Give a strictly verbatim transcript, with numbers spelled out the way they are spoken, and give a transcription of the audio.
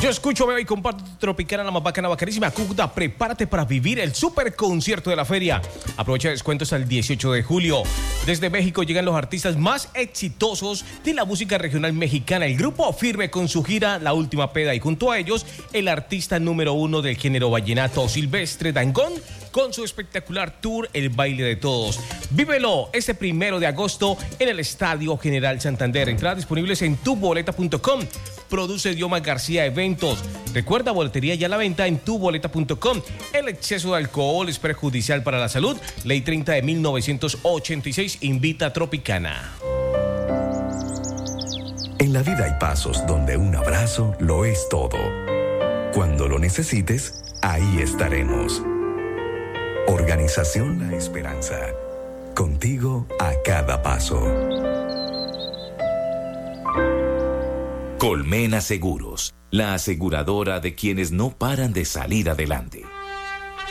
Yo escucho, veo y comparto Tropicana, la más bacana, bacanísima. Cúcuta, prepárate para vivir el super concierto de la feria. Aprovecha descuentos al dieciocho de julio. Desde México llegan los artistas más exitosos de la música regional mexicana. El grupo Firme con su gira La Última Peda y junto a ellos el artista número uno del género vallenato, Silvestre Dangond, con su espectacular tour El Baile de Todos. Vívelo este primero de agosto en el Estadio General Santander. Entradas disponibles en tu boleta punto com. Produce Dioma García Eventos. Recuerda, boletería ya a la venta en tu boleta punto com. El exceso de alcohol es perjudicial para la salud. Ley treinta de mil novecientos ochenta y seis invita a Tropicana. En la vida hay pasos donde un abrazo lo es todo. Cuando lo necesites, ahí estaremos. Organización La Esperanza. Contigo a cada paso. Colmena Seguros, la aseguradora de quienes no paran de salir adelante.